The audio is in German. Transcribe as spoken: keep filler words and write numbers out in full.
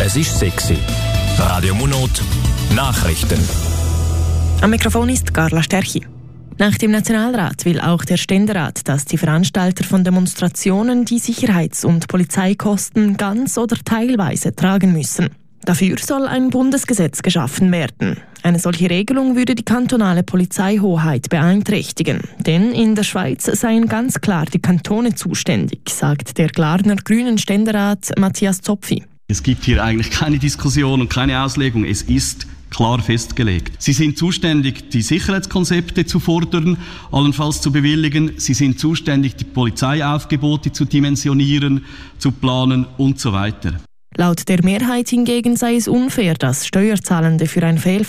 Es ist sechs Uhr. Radio Monot, Nachrichten. Am Mikrofon ist Carla Sterchi. Nach dem Nationalrat will auch der Ständerat, dass die Veranstalter von Demonstrationen die Sicherheits- und Polizeikosten ganz oder teilweise tragen müssen. Dafür soll ein Bundesgesetz geschaffen werden. Eine solche Regelung würde die kantonale Polizeihoheit beeinträchtigen. Denn in der Schweiz seien ganz klar die Kantone zuständig, sagt der Glarner Grünen Ständerat Matthias Zopfi. Es gibt hier eigentlich keine Diskussion und keine Auslegung. Es ist klar festgelegt. Sie sind zuständig, die Sicherheitskonzepte zu fordern, allenfalls zu bewilligen. Sie sind zuständig, die Polizeiaufgebote zu dimensionieren, zu planen und so weiter. Laut der Mehrheit hingegen sei es unfair, dass Steuerzahlende für ein Fehlverhalten